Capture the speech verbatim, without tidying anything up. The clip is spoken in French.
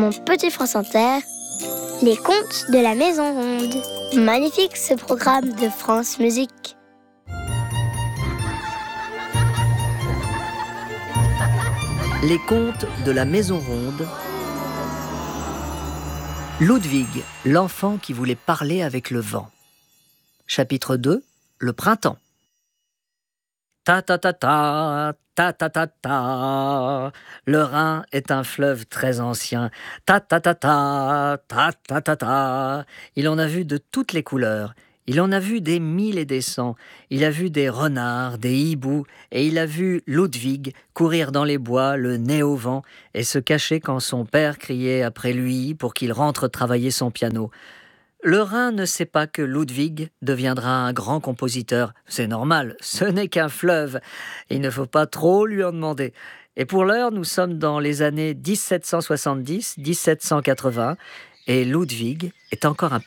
mon petit France Inter, les contes de la Maison Ronde. Magnifique ce programme de France Musique. Les contes de la Maison Ronde. Ludwig, l'enfant qui voulait parler avec le vent. Chapitre deux, le printemps. Ta ta ta ta, ta ta ta ta. Le Rhin est un fleuve très ancien. Ta ta ta ta, ta ta ta ta. Il en a vu de toutes les couleurs. Il en a vu des mille et des cents. Il a vu des renards, des hiboux, et il a vu Ludwig courir dans les bois, le nez au vent, et se cacher quand son père criait après lui pour qu'il rentre travailler son piano. Le Rhin ne sait pas que Ludwig deviendra un grand compositeur. C'est normal, ce n'est qu'un fleuve. Il ne faut pas trop lui en demander. Et pour l'heure, nous sommes dans les années dix-sept cent soixante-dix à dix-sept cent quatre-vingts, et Ludwig est encore un